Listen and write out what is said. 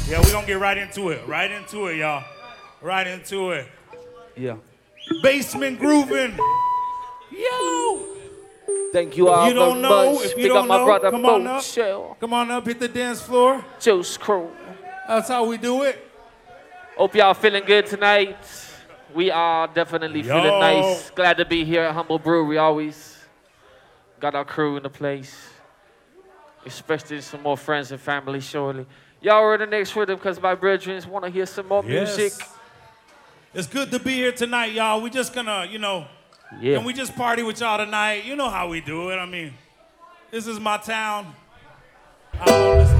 Yeah, we're gonna get right into it. Right into it, y'all. Right into it. Yeah. Basement grooving. Yo! Thank you all If you don't very know, much. if you Pick don't up my know, brother come on Bo up. Shell. Come on up, hit the dance floor. Juice Crew. That's how we do it. Hope y'all feeling good tonight. We are definitely feeling nice. Glad to be here at Humble Brewery. Always got our crew in the place. Especially some more friends and family, surely. Y'all are in the next rhythm because my brethren want to hear some more music. It's good to be here tonight, y'all. We just gonna, can we just party with y'all tonight? You know how we do it. I mean, this is my town. I own this